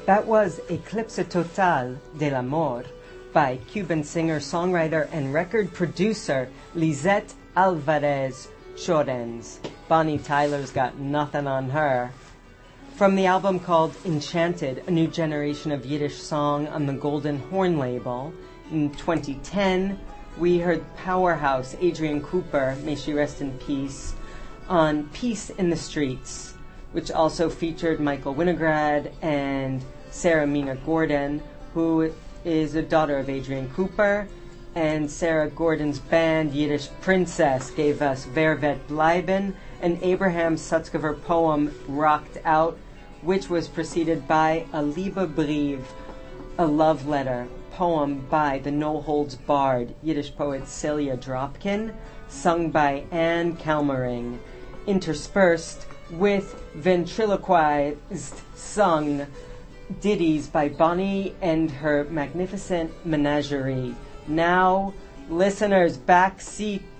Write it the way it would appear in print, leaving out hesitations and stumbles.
That was Eclipse Total del Amor by Cuban singer-songwriter and record producer Lisette Alvarez Llorens. Bonnie Tyler's got nothing on her. From the album called Enchanted, a new generation of Yiddish song on the Golden Horn label, in 2010, we heard powerhouse Adrienne Cooper, may she rest in peace, on Peace in the Streets, which also featured Michael Winograd and Sarah Mina Gordon, who is a daughter of Adrienne Cooper, and Sarah Gordon's band Yiddish Princess gave us Wer wird bleiben, an Abraham Sutzkever poem rocked out, which was preceded by a Liebebrief, a love letter poem by the No Holds Barred Yiddish poet Celia Dropkin, sung by Anne Kalmering, interspersed with ventriloquized sung ditties by Bonnie and her magnificent menagerie. Now, listeners, backseat